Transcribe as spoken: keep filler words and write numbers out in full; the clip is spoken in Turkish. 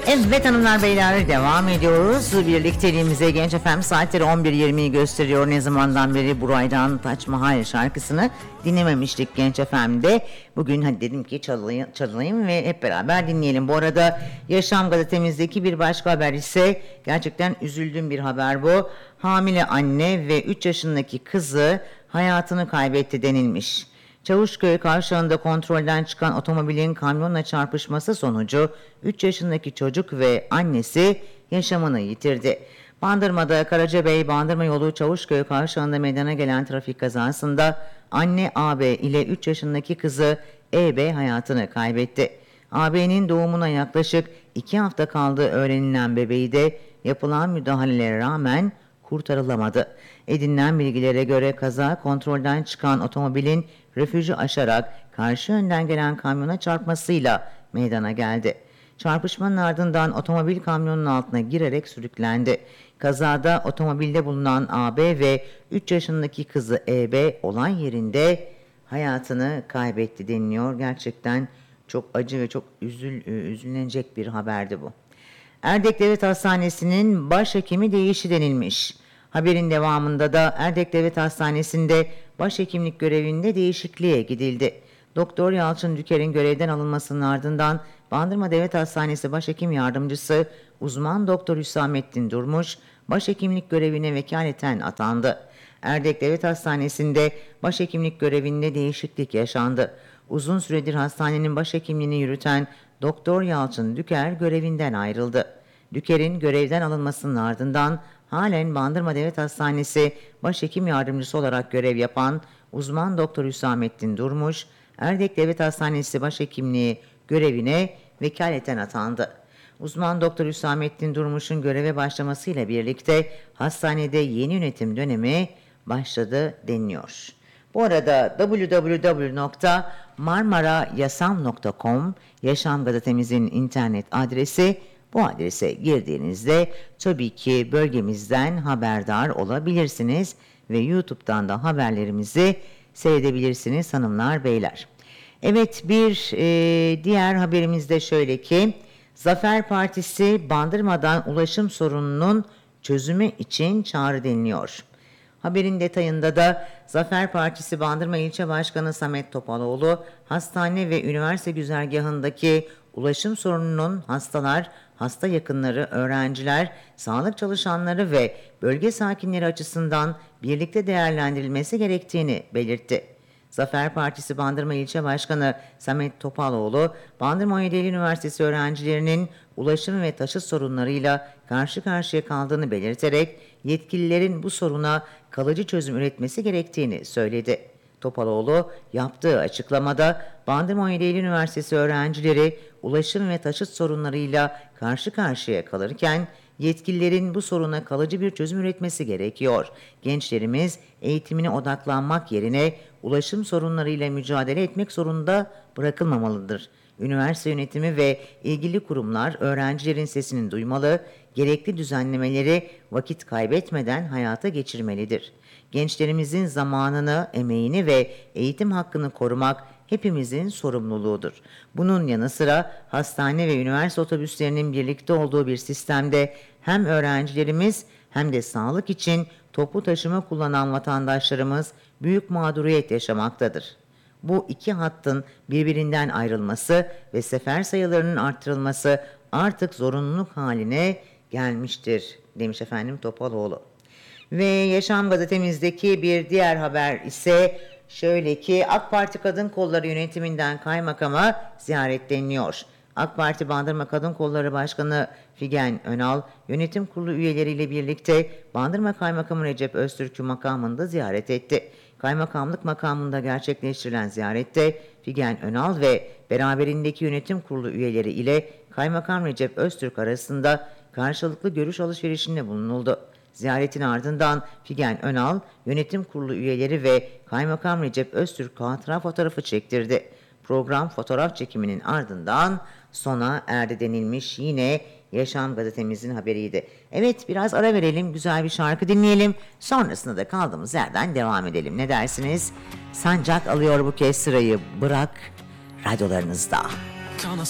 Evet hanımlar beyler, devam ediyoruz. Birlikteliğimize Genç F M saatleri on bir yirmiyi gösteriyor. Ne zamandan beri Buray'dan Taç Mahal şarkısını dinlememiştik Genç F M'de. Bugün hadi dedim ki çalayım, çalayım ve hep beraber dinleyelim. Bu arada Yaşam gazetemizdeki bir başka haber ise gerçekten üzüldüğüm bir haber bu. Hamile anne ve üç yaşındaki kızı hayatını kaybetti denilmiş. Çavuşköy kavşağında kontrolden çıkan otomobilin kamyonla çarpışması sonucu üç yaşındaki çocuk ve annesi yaşamını yitirdi. Bandırma'da Karacabey Bandırma yolu Çavuşköy kavşağında meydana gelen trafik kazasında anne A B ile üç yaşındaki kızı E B hayatını kaybetti. A B'nin doğumuna yaklaşık iki hafta kaldığı öğrenilen bebeği de yapılan müdahalelere rağmen kurtarılamadı. Edinilen bilgilere göre kaza kontrolden çıkan otomobilin refüjü aşarak karşı yönden gelen kamyona çarpmasıyla meydana geldi. Çarpışmanın ardından otomobil kamyonun altına girerek sürüklendi. Kazada otomobilde bulunan A B ve üç yaşındaki kızı E B olay yerinde hayatını kaybetti deniliyor. Gerçekten çok acı ve çok üzül, üzülecek bir haberdi bu. Erdek Devlet Hastanesi'nin başhekimi değişi denilmiş. Haberin devamında da Erdek Devlet Hastanesi'nde başhekimlik görevinde değişikliğe gidildi. Doktor Yalçın Düker'in görevden alınmasının ardından Bandırma Devlet Hastanesi Başhekim Yardımcısı uzman Doktor Hüsamettin Durmuş başhekimlik görevine vekaleten atandı. Erdek Devlet Hastanesi'nde başhekimlik görevinde değişiklik yaşandı. Uzun süredir hastanenin başhekimliğini yürüten Doktor Yalçın Düker görevinden ayrıldı. Düker'in görevden alınmasının ardından halen Bandırma Devlet Hastanesi Başhekim Yardımcısı olarak görev yapan uzman Doktor Hüsamettin Durmuş, Erdek Devlet Hastanesi Başhekimliği görevine vekaleten atandı. Uzman Doktor Hüsamettin Durmuş'un göreve başlamasıyla birlikte hastanede yeni yönetim dönemi başladı deniliyor. Bu arada double-u double-u double-u nokta marmara yasam nokta com Yaşam gazetemizin internet adresi. Bu adrese girdiğinizde tabii ki bölgemizden haberdar olabilirsiniz ve YouTube'dan da haberlerimizi seyredebilirsiniz hanımlar beyler. Evet, bir e, diğer haberimiz de şöyle ki Zafer Partisi Bandırma'dan ulaşım sorununun çözümü için çağrı deniliyor. Haberin detayında da Zafer Partisi Bandırma İlçe Başkanı Samet Topaloğlu, hastane ve üniversite güzergahındaki ulaşım sorununun hastalar, hasta yakınları, öğrenciler, sağlık çalışanları ve bölge sakinleri açısından birlikte değerlendirilmesi gerektiğini belirtti. Zafer Partisi Bandırma İlçe Başkanı Samet Topaloğlu, Bandırma Eylül Üniversitesi öğrencilerinin ulaşım ve taşıt sorunlarıyla karşı karşıya kaldığını belirterek yetkililerin bu soruna kalıcı çözüm üretmesi gerektiğini söyledi. Topaloğlu yaptığı açıklamada Bandırma Eylül Üniversitesi öğrencileri ulaşım ve taşıt sorunlarıyla karşı karşıya kalırken yetkililerin bu soruna kalıcı bir çözüm üretmesi gerekiyor. Gençlerimiz eğitimine odaklanmak yerine ulaşım sorunlarıyla mücadele etmek zorunda bırakılmamalıdır. Üniversite yönetimi ve ilgili kurumlar öğrencilerin sesini duymalı, gerekli düzenlemeleri vakit kaybetmeden hayata geçirmelidir. Gençlerimizin zamanını, emeğini ve eğitim hakkını korumak hepimizin sorumluluğudur. Bunun yanı sıra hastane ve üniversite otobüslerinin birlikte olduğu bir sistemde hem öğrencilerimiz hem de sağlık için toplu taşıma kullanan vatandaşlarımız büyük mağduriyet yaşamaktadır. Bu iki hattın birbirinden ayrılması ve sefer sayılarının arttırılması artık zorunluluk haline gelmiştir, demiş efendim Topaloğlu. Ve Yaşam gazetemizdeki bir diğer haber ise şöyle ki AK Parti Kadın Kolları yönetiminden kaymakama ziyaret deniliyor. AK Parti Bandırma Kadın Kolları Başkanı Figen Önal, yönetim kurulu üyeleriyle birlikte Bandırma Kaymakamı Recep Öztürk'ü makamında ziyaret etti. Kaymakamlık makamında gerçekleştirilen ziyarette Figen Önal ve beraberindeki yönetim kurulu üyeleri ile Kaymakam Recep Öztürk arasında karşılıklı görüş alışverişinde bulunuldu. Ziyaretin ardından Figen Önal, yönetim kurulu üyeleri ve Kaymakam Recep Öztürk hatıra fotoğrafı çektirdi. Program fotoğraf çekiminin ardından sona erdi denilmiş, yine Yaşam gazetemizin haberiydi. Evet, biraz ara verelim, güzel bir şarkı dinleyelim. Sonrasında da kaldığımız yerden devam edelim. Ne dersiniz? Sancak alıyor bu kez sırayı, bırak radyolarınızda.